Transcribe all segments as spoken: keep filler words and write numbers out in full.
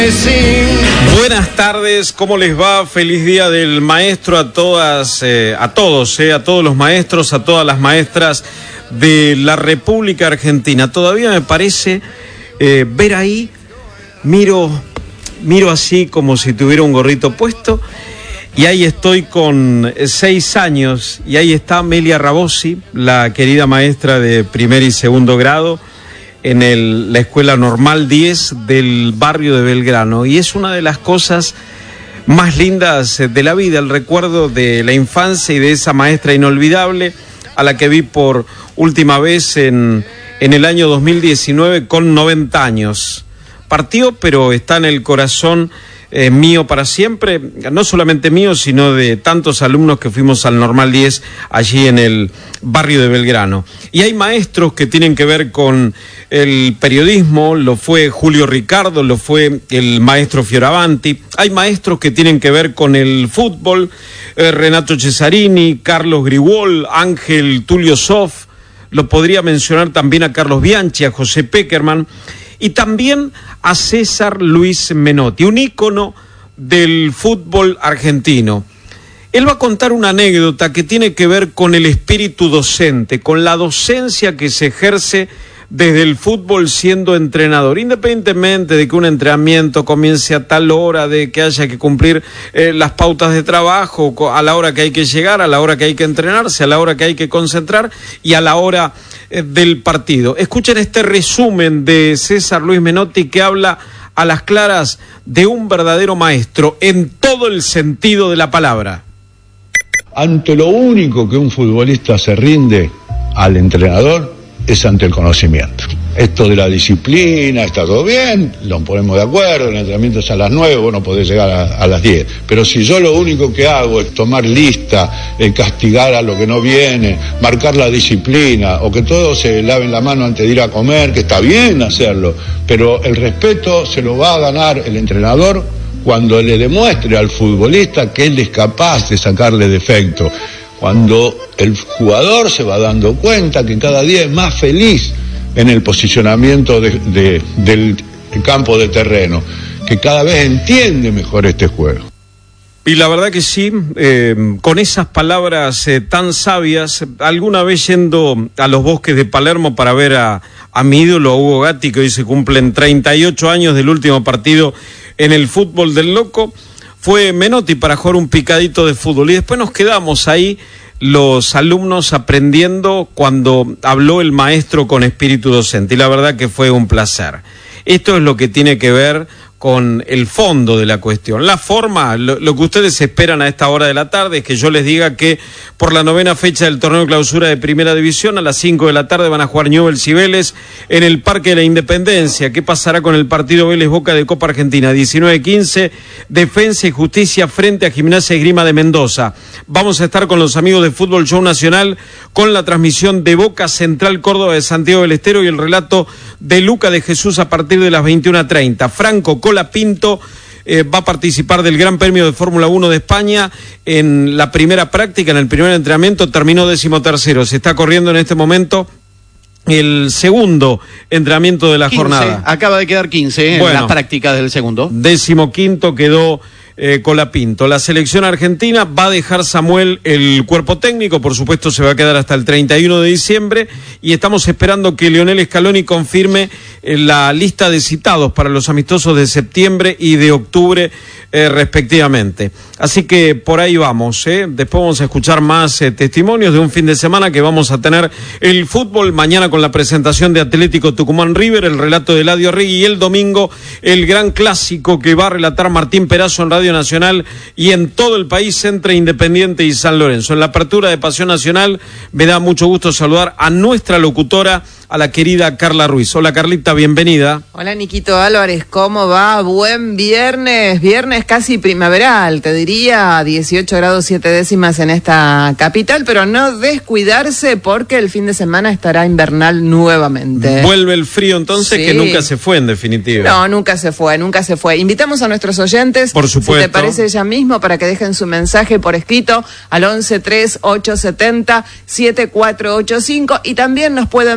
Buenas tardes, ¿cómo les va? Feliz día del maestro a todas, eh, a todos, eh, a todos los maestros, a todas las maestras de la República Argentina. Todavía me parece eh, ver ahí, miro, miro así como si tuviera un gorrito puesto, y ahí estoy con seis años, y ahí está Amelia Rabosi, la querida maestra de primer y segundo grado, en el, la Escuela Normal diez del barrio de Belgrano, y es una de las cosas más lindas de la vida, el recuerdo de la infancia y de esa maestra inolvidable a la que vi por última vez en, en el año dos mil diecinueve con noventa años. Partió, pero está en el corazón eh, mío para siempre, no solamente mío, sino de tantos alumnos que fuimos al Normal diez allí en el barrio de Belgrano. Y hay maestros que tienen que ver con el periodismo, lo fue Julio Ricardo, lo fue el maestro Fioravanti, hay maestros que tienen que ver con el fútbol, eh, Renato Cesarini, Carlos Grigol, Ángel Tulio Sof, lo podría mencionar también a Carlos Bianchi, a José Peckerman, y también a César Luis Menotti, un ícono del fútbol argentino. Él va a contar una anécdota que tiene que ver con el espíritu docente, con la docencia que se ejerce desde el fútbol siendo entrenador, independientemente de que un entrenamiento comience a tal hora, de que haya que cumplir eh, las pautas de trabajo, a la hora que hay que llegar, a la hora que hay que entrenarse, a la hora que hay que concentrar y a la hora eh, del partido. Escuchen este resumen de César Luis Menotti que habla a las claras de un verdadero maestro en todo el sentido de la palabra. Ante lo único que un futbolista se rinde al entrenador es ante el conocimiento. Esto de la disciplina, está todo bien, nos ponemos de acuerdo, el entrenamiento es a las nueve, vos no podés llegar a, a las diez. Pero si yo lo único que hago es tomar lista, eh, castigar a lo que no viene, marcar la disciplina, o que todos se laven la mano antes de ir a comer, que está bien hacerlo, pero el respeto se lo va a ganar el entrenador cuando le demuestre al futbolista que él es capaz de sacarle defecto. Cuando el jugador se va dando cuenta que cada día es más feliz en el posicionamiento de, de, del campo de terreno, que cada vez entiende mejor este juego. Y la verdad que sí, eh, con esas palabras eh, tan sabias, alguna vez yendo a los bosques de Palermo para ver a, a mi ídolo, a Hugo Gatti, que hoy se cumplen treinta y ocho años del último partido en el fútbol del Loco, fue Menotti para jugar un picadito de fútbol y después nos quedamos ahí los alumnos aprendiendo cuando habló el maestro con espíritu docente y la verdad que fue un placer. Esto es lo que tiene que ver con el fondo de la cuestión. La forma, lo, lo que ustedes esperan a esta hora de la tarde es que yo les diga que por la novena fecha del torneo de clausura de Primera División a las cinco de la tarde van a jugar Newell's y Vélez en el Parque de la Independencia. ¿Qué pasará con el partido Vélez-Boca de Copa Argentina? diecinueve quince, Defensa y Justicia frente a Gimnasia y Esgrima de Mendoza. Vamos a estar con los amigos de Fútbol Show Nacional con la transmisión de Boca Central Córdoba de Santiago del Estero y el relato de Luca de Jesús a partir de las veintiuna treinta. Franco Colapinto eh, va a participar del Gran Premio de Fórmula uno de España en la primera práctica, en el primer entrenamiento, terminó decimotercero. Se está corriendo en este momento el segundo entrenamiento de la quince, jornada. Acaba de quedar quince bueno, en las prácticas del segundo. Decimoquinto quedó eh, Colapinto. La selección argentina va a dejar Samuel el cuerpo técnico, por supuesto se va a quedar hasta el treinta y uno de diciembre y estamos esperando que Lionel Scaloni confirme eh, la lista de citados para los amistosos de septiembre y de octubre eh, respectivamente. Así que por ahí vamos, ¿eh? Después vamos a escuchar más eh, testimonios de un fin de semana que vamos a tener el fútbol mañana con la presentación de Atlético Tucumán River, el relato de Eladio Rigui y el domingo el gran clásico que va a relatar Martín Perazo en Radio Nacional y en todo el país entre Independiente y San Lorenzo. En la apertura de Pasión Nacional me da mucho gusto saludar a nuestra locutora, a la querida Carla Ruiz. Hola Carlita, bienvenida. Hola Niquito Álvarez, ¿cómo va? Buen viernes, viernes casi primaveral, te diría, dieciocho grados siete décimas en esta capital, pero no descuidarse porque el fin de semana estará invernal nuevamente. Vuelve el frío entonces, sí, que nunca se fue en definitiva. No, nunca se fue, nunca se fue. Invitamos a nuestros oyentes, por supuesto, si te parece ya mismo, para que dejen su mensaje por escrito al once tres ocho setenta siete cuatro ocho cinco y también nos pueden ver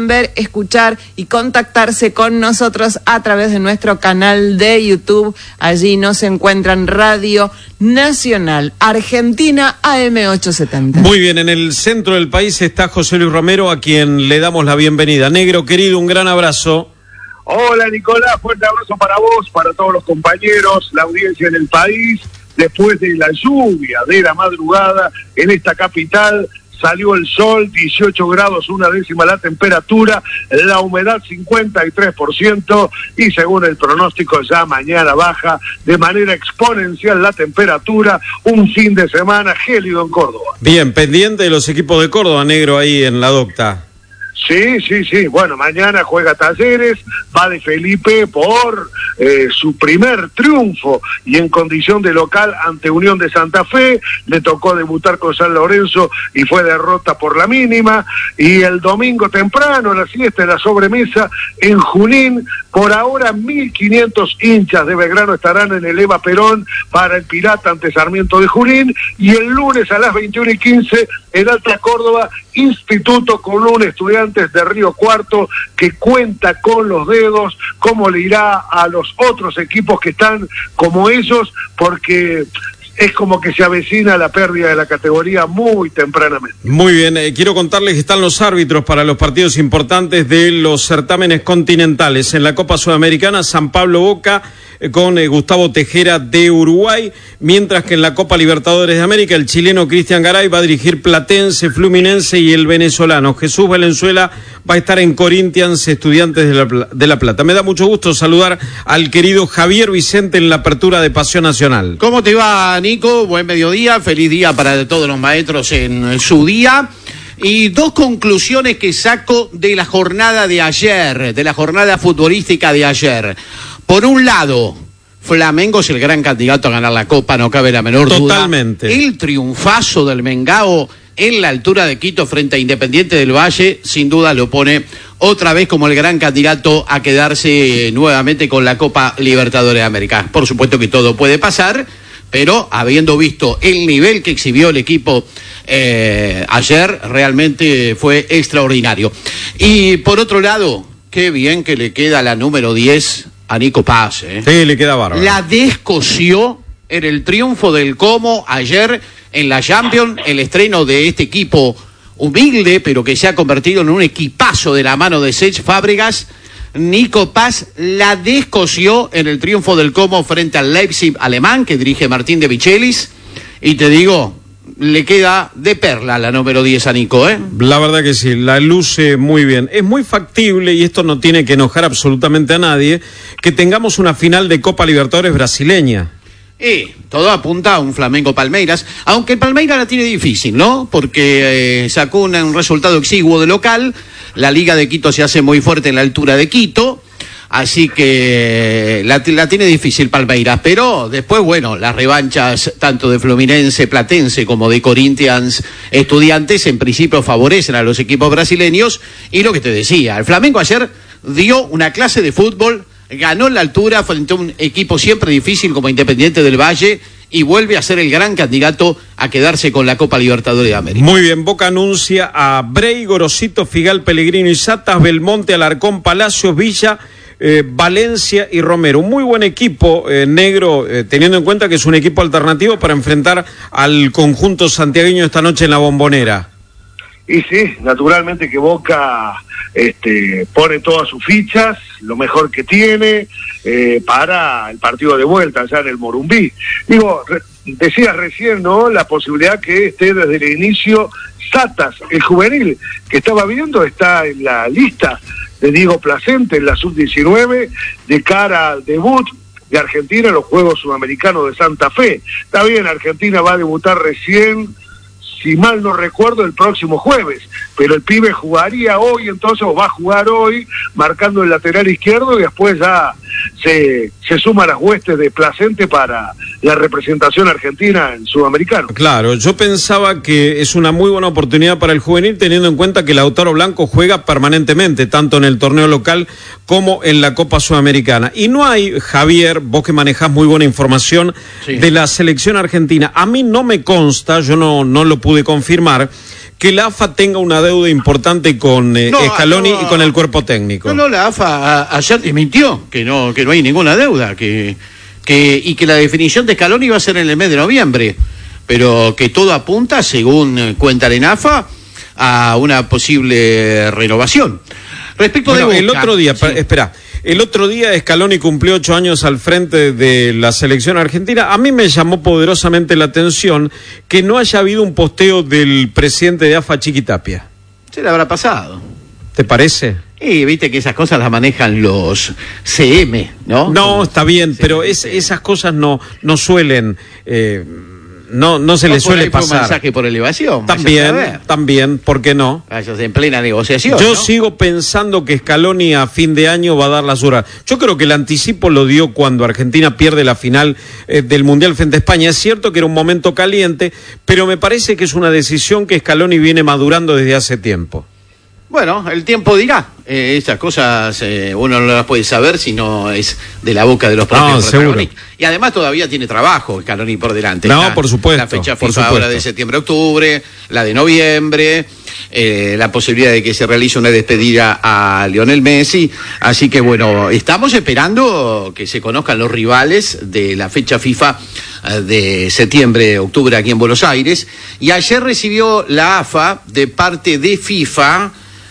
escuchar y contactarse con nosotros a través de nuestro canal de YouTube. Allí nos encuentran Radio Nacional Argentina A M ochocientos setenta. Muy bien, en el centro del país está José Luis Romero, a quien le damos la bienvenida. Negro querido, un gran abrazo. Hola Nicolás, fuerte abrazo para vos, para todos los compañeros, la audiencia en el país. Después de la lluvia de la madrugada en esta capital, salió el sol, dieciocho grados, una décima la temperatura, la humedad cincuenta y tres por ciento y según el pronóstico ya mañana baja de manera exponencial la temperatura, un fin de semana gélido en Córdoba. Bien, pendiente de los equipos de Córdoba, Negro, ahí en la docta. Sí, sí, sí. Bueno, mañana juega Talleres, va de Felipe por eh, su primer triunfo y en condición de local ante Unión de Santa Fe. Le tocó debutar con San Lorenzo y fue derrota por la mínima. Y el domingo temprano, la siesta de la sobremesa en Junín. Por ahora, mil quinientos hinchas de Belgrano estarán en el Eva Perón para el Pirata ante Sarmiento de Junín. Y el lunes a las veintiuna y quince en Alta Córdoba, Instituto Colón Estudiantes de Río Cuarto, que cuenta con los dedos cómo le irá a los otros equipos que están como ellos, porque es como que se avecina la pérdida de la categoría muy tempranamente. Muy bien, eh, quiero contarles que están los árbitros para los partidos importantes de los certámenes continentales. En la Copa Sudamericana, San Pablo Boca eh, con eh, Gustavo Tejera de Uruguay, mientras que en la Copa Libertadores de América, el chileno Cristian Garay va a dirigir Platense, Fluminense y el venezolano Jesús Valenzuela va a estar en Corinthians, Estudiantes de la, de la Plata. Me da mucho gusto saludar al querido Javier Vicente en la apertura de Pasión Nacional. ¿Cómo te va, Nico? Buen mediodía, feliz día para todos los maestros en su día. Y dos conclusiones que saco de la jornada de ayer, de la jornada futbolística de ayer. Por un lado, Flamengo es el gran candidato a ganar la Copa, no cabe la menor duda. Totalmente. El triunfazo del Mengao en la altura de Quito frente a Independiente del Valle, sin duda lo pone otra vez como el gran candidato a quedarse nuevamente con la Copa Libertadores de América. Por supuesto que todo puede pasar, pero habiendo visto el nivel que exhibió el equipo eh, ayer, realmente fue extraordinario. Y por otro lado, qué bien que le queda la número diez a Nico Paz. ¿eh? Sí, le queda bárbaro. La descosió en el triunfo del Como ayer en la Champions, el estreno de este equipo humilde, pero que se ha convertido en un equipazo de la mano de Cesc Fábregas. Nico Paz la descosió en el triunfo del Como frente al Leipzig alemán, que dirige Martín de Michelis, y te digo, le queda de perla la número diez a Nico, ¿eh? La verdad que sí, la luce muy bien. Es muy factible, y esto no tiene que enojar absolutamente a nadie, que tengamos una final de Copa Libertadores brasileña. Y todo apunta a un Flamengo Palmeiras, aunque el Palmeiras la tiene difícil, ¿no? Porque eh, sacó un, un resultado exiguo de local, la Liga de Quito se hace muy fuerte en la altura de Quito, así que la, la tiene difícil Palmeiras, pero después, bueno, las revanchas tanto de Fluminense, Platense como de Corinthians, Estudiantes, en principio favorecen a los equipos brasileños, y lo que te decía, el Flamengo ayer dio una clase de fútbol, ganó en la altura frente a un equipo siempre difícil como Independiente del Valle y vuelve a ser el gran candidato a quedarse con la Copa Libertadores de América. Muy bien, Boca anuncia a Brey, Gorosito, Figal, Pellegrino y Satas, Belmonte, Alarcón, Palacios, Villa, eh, Valencia y Romero. Un muy buen equipo, eh, Negro, eh, teniendo en cuenta que es un equipo alternativo para enfrentar al conjunto santiagueño esta noche en la Bombonera. Y sí, naturalmente que Boca este, pone todas sus fichas, lo mejor que tiene, eh, para el partido de vuelta allá en el Morumbí. Digo, re, decías recién, ¿no?, la posibilidad que esté desde el inicio Satas, el juvenil, que estaba viendo, está en la lista de Diego Placente en la sub diecinueve, de cara al debut de Argentina en los Juegos Sudamericanos de Santa Fe. Está bien, Argentina va a debutar recién, si mal no recuerdo, el próximo jueves, pero el pibe jugaría hoy, entonces, o va a jugar hoy, marcando el lateral izquierdo, y después ya se, se suma a las huestes de Placente para la representación argentina en Sudamericano. Claro, yo pensaba que es una muy buena oportunidad para el juvenil, teniendo en cuenta que Lautaro Blanco juega permanentemente, tanto en el torneo local como en la Copa Sudamericana. Y no hay, Javier, vos que manejás muy buena información, sí, de la selección argentina, a mí no me consta, yo no, no lo pude confirmar, que la A F A tenga una deuda importante con eh, No, Scaloni no. y con el cuerpo técnico. No, no, la A F A a- ayer desmintió que no, que no hay ninguna deuda, que, que, y que la definición de Scaloni va a ser en el mes de noviembre, pero que todo apunta, según eh, cuenta la ENAFA, a una posible renovación. Respecto Bueno, de Boca, el otro día, sí. pa- espera, el otro día Scaloni cumplió ocho años al frente de la selección argentina. A mí me llamó poderosamente la atención que no haya habido un posteo del presidente de A F A, Chiqui Tapia. Se le habrá pasado. ¿Te parece? Y viste que esas cosas las manejan los C M, ¿no? No, Como- está bien, Sí, pero sí, es- sí. esas cosas no, no suelen, eh, no, no se O les por suele ahí fue un pasar. mensaje por elevación. vaya a También, saber. también, ¿por qué no? Vayas en plena negociación. Yo ¿no? sigo pensando que Scaloni a fin de año va a dar la sura. Yo creo que el anticipo lo dio cuando Argentina pierde la final eh, del Mundial frente a España. Es cierto que era un momento caliente, pero me parece que es una decisión que Scaloni viene madurando desde hace tiempo. Bueno, el tiempo dirá. Eh, estas cosas eh, uno no las puede saber si no es de la boca de los propios No, seguro. protagonistas. Y además todavía tiene trabajo Scaloni por delante. No, Está por supuesto, La fecha por FIFA supuesto. ahora de septiembre-octubre, la de noviembre, eh, la posibilidad de que se realice una despedida a Lionel Messi. Así que bueno, estamos esperando que se conozcan los rivales de la fecha FIFA eh, de septiembre-octubre aquí en Buenos Aires. Y ayer recibió la A F A de parte de FIFA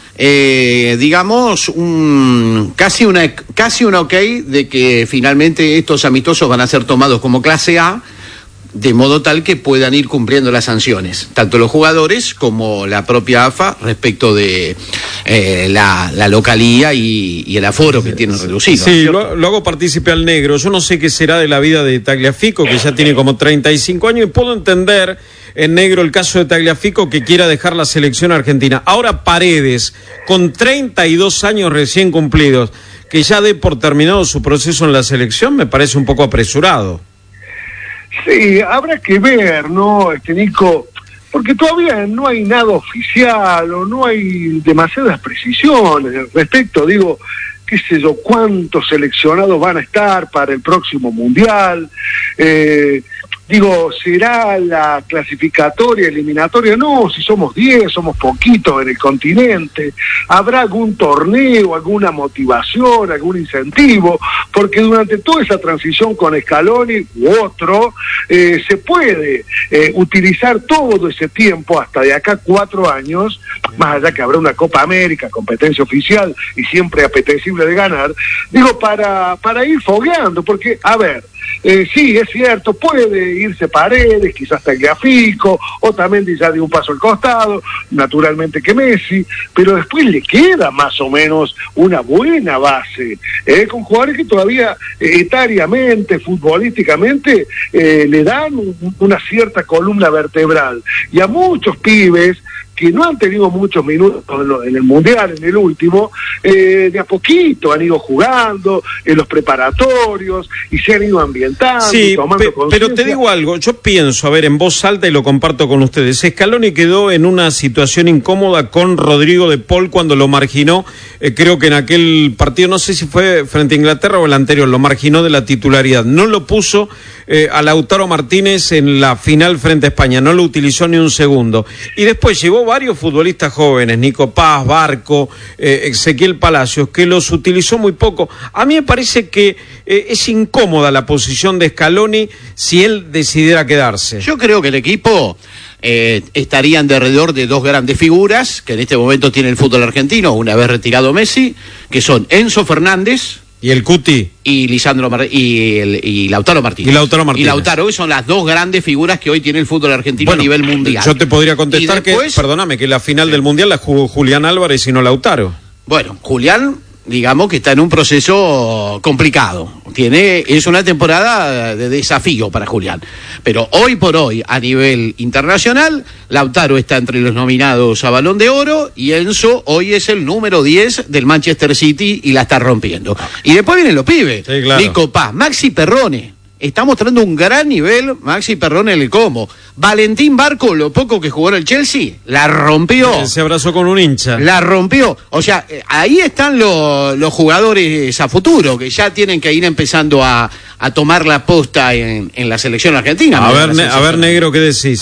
Eh, digamos, un, casi una casi una ok de que finalmente estos amistosos van a ser tomados como clase A, de modo tal que puedan ir cumpliendo las sanciones, tanto los jugadores como la propia A F A respecto de eh, la, la localía y, y el aforo que tienen reducido. Sí, lo, lo hago partícipe al negro. Yo no sé qué será de la vida de Tagliafico, que ya tiene como treinta y cinco años, y puedo entender en negro el caso de Tagliafico, que quiera dejar la selección argentina. Ahora Paredes, con treinta y dos años recién cumplidos, que ya dé por terminado su proceso en la selección, me parece un poco apresurado. Sí, habrá que ver, ¿no, este Nico? Porque todavía no hay nada oficial o no hay demasiadas precisiones al respecto. Digo, qué sé yo, cuántos seleccionados van a estar para el próximo Mundial. Eh, digo, ¿será la clasificatoria, eliminatoria? No, si somos diez, somos poquitos en el continente. ¿Habrá algún torneo, alguna motivación, algún incentivo? Porque durante toda esa transición con Scaloni u otro, eh, se puede eh, utilizar todo ese tiempo, hasta de acá cuatro años, más allá que habrá una Copa América, competencia oficial y siempre apetecible de ganar, digo, para, para ir fogueando, porque, a ver, Eh, sí, es cierto, puede irse Paredes, quizás Tagliafico, Otamendi ya dio un paso al costado, naturalmente que Messi, pero después le queda más o menos una buena base, eh, con jugadores que todavía eh, etariamente, futbolísticamente, eh, le dan un, una cierta columna vertebral, y a muchos pibes que no han tenido muchos minutos en, lo, en el Mundial, en el último, eh, de a poquito han ido jugando en los preparatorios y se han ido ambientando, Sí, tomando pe- conciencia. pero te digo algo, yo pienso, a ver, en voz alta y lo comparto con ustedes, Scaloni quedó en una situación incómoda con Rodrigo de Paul cuando lo marginó, eh, creo que en aquel partido, no sé si fue frente a Inglaterra o el anterior, lo marginó de la titularidad, no lo puso eh, a Lautaro Martínez en la final frente a España, no lo utilizó ni un segundo, y después llevó varios futbolistas jóvenes, Nico Paz, Barco, eh, Ezequiel Palacios, que los utilizó muy poco. A mí me parece que eh, es incómoda la posición de Scaloni si él decidiera quedarse. Yo creo que el equipo eh, estarían de alrededor de dos grandes figuras que en este momento tiene el fútbol argentino, una vez retirado Messi, que son Enzo Fernández ¿Y el Cuti? y Lisandro Mar- y, el, y Lautaro Martínez. Y Lautaro Martínez. Y Lautaro, son las dos grandes figuras que hoy tiene el fútbol argentino Bueno, a nivel mundial. Yo te podría contestar Y después- que, perdóname, que la final del Mundial la jugó Julián Álvarez y no Lautaro. Bueno, Julián, digamos que está en un proceso complicado. Tiene, es una temporada de desafío para Julián. Pero hoy por hoy, a nivel internacional, Lautaro está entre los nominados a Balón de Oro y Enzo hoy es el número diez del Manchester City y la está rompiendo. Y después vienen los pibes. Sí, claro. Nico Paz, Maxi Perrone. Está mostrando un gran nivel Maxi Perrone en el combo. Valentín Barco, lo poco que jugó en el Chelsea, la rompió. Se abrazó con un hincha. La rompió. O sea, eh, ahí están lo- los jugadores a futuro, que ya tienen que ir empezando a, a tomar la posta en, en la selección argentina. A Mira, ver, la ne- a ver, sensación. negro, ¿qué decís?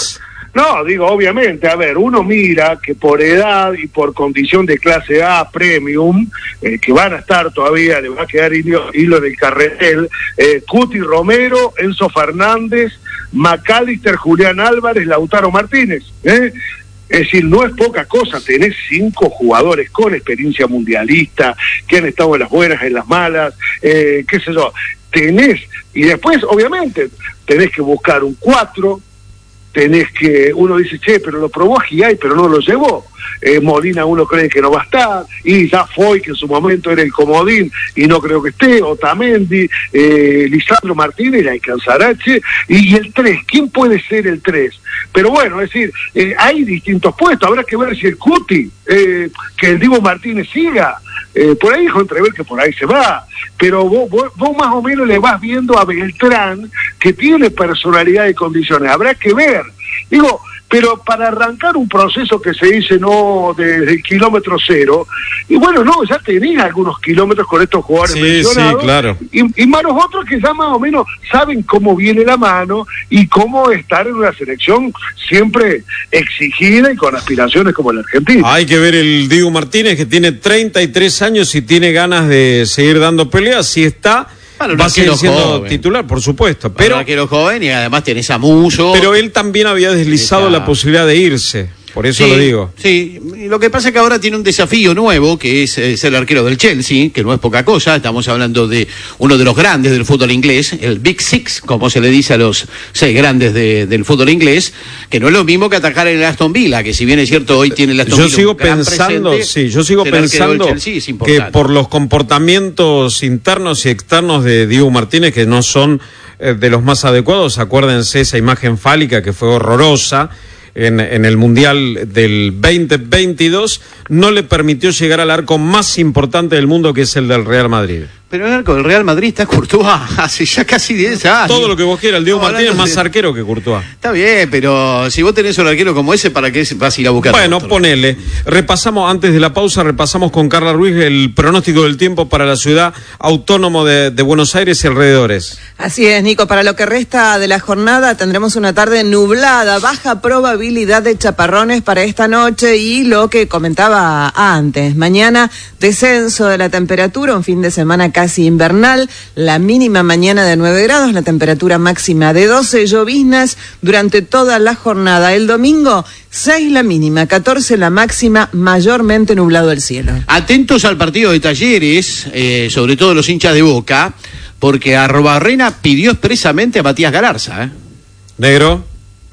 No, digo, obviamente, a ver, uno mira que por edad y por condición de clase A premium, eh, que van a estar todavía, le va a quedar hilo, hilo en el carretel, eh, Cuti Romero, Enzo Fernández, McAllister, Julián Álvarez, Lautaro Martínez, ¿eh? Es decir, no es poca cosa, tenés cinco jugadores con experiencia mundialista, que han estado en las buenas, en las malas, eh, qué sé yo, tenés, y después, obviamente, tenés que buscar un cuatro, tenés que, uno dice, che, pero lo probó a Giay, pero no lo llevó. Eh, Molina uno cree que no va a estar, y ya Foy, que en su momento era el comodín, y no creo que esté, Otamendi, eh, Lisandro Martínez, la alcanzará, che, y, y el tres, ¿quién puede ser el tres? Pero bueno, es decir, eh, hay distintos puestos, habrá que ver si el Cuti, eh, que el Dibu Martínez siga, eh, por ahí dijo entrever que por ahí se va, pero vos, vos, vos más o menos le vas viendo a Beltrán, que tiene personalidad y condiciones, habrá que ver, digo, pero para arrancar un proceso que se dice no desde el kilómetro cero, y bueno, no, ya tenés algunos kilómetros con estos jugadores sí, mencionados, sí, claro. y, y más los otros que ya más o menos saben cómo viene la mano y cómo estar en una selección siempre exigida y con aspiraciones como la Argentina. Hay que ver el Diego Martínez, que tiene treinta y tres años y tiene ganas de seguir dando peleas, si está... Bueno, va a seguir siendo joven. titular, por supuesto, pero un arquero joven y además tenés a Muso. pero él también había deslizado Esa... la posibilidad de irse, por eso sí, lo digo. Sí, y lo que pasa es que ahora tiene un desafío nuevo, que es eh, ser el arquero del Chelsea, que no es poca cosa, estamos hablando de uno de los grandes del fútbol inglés, el Big Six, como se le dice a los seis grandes de, del fútbol inglés, que no es lo mismo que atacar en el Aston Villa, que si bien es cierto hoy tiene el Aston yo Villa sigo un gran pensando, presente, sí, yo sigo pensando que por los comportamientos internos y externos de Diego Martínez, que no son eh, de los más adecuados, acuérdense esa imagen fálica que fue horrorosa, En, en el Mundial del veinte veintidós, no le permitió llegar al arco más importante del mundo, que es el del Real Madrid. Pero el arco del Real Madrid está Courtois hace ya casi diez años. Todo lo que vos quieras, el Diego No, Martínez es más de... arquero que Courtois. Está bien, pero si vos tenés un arquero como ese, ¿para qué vas a ir a buscar? Bueno, otro? ponele. Repasamos, antes de la pausa, repasamos con Carla Ruiz el pronóstico del tiempo para la ciudad autónoma de, de Buenos Aires y alrededores. Así es, Nico. Para lo que resta de la jornada tendremos una tarde nublada, baja probabilidad de chaparrones para esta noche y lo que comentaba antes. Mañana descenso de la temperatura, un fin de semana casi invernal, la mínima mañana de nueve grados, la temperatura máxima de doce, lloviznas durante toda la jornada. El domingo, seis la mínima, catorce la máxima, mayormente nublado el cielo. Atentos al partido de Talleres, eh, sobre todo los hinchas de Boca, porque Arrobarrena pidió expresamente a Matías Galarza. ¿eh? Negro.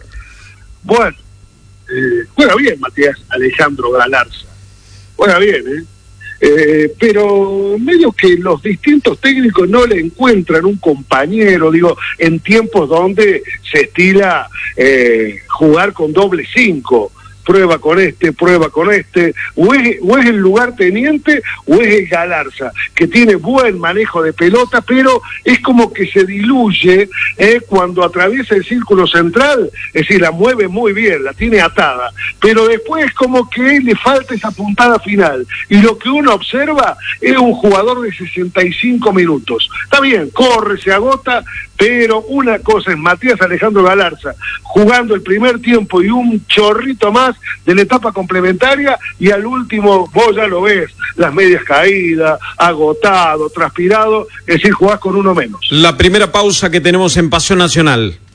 Bueno, eh, juega bien Matías Alejandro Galarza, juega bien, ¿eh? Eh, pero medio que los distintos técnicos no le encuentran un compañero, digo, en tiempos donde se estila eh, jugar con doble cinco, prueba con este, prueba con este, o es, o es el lugarteniente o es el Galarza, que tiene buen manejo de pelota, pero es como que se diluye eh, cuando atraviesa el círculo central, es decir, la mueve muy bien, la tiene atada, pero después es como que le falta esa puntada final, y lo que uno observa es un jugador de sesenta y cinco minutos, está bien, corre, se agota, pero una cosa es Matías Alejandro Galarza jugando el primer tiempo y un chorrito más de la etapa complementaria, y al último vos ya lo ves, las medias caídas, agotado, transpirado, es decir, jugás con uno menos. La primera pausa que tenemos en Pasión Nacional.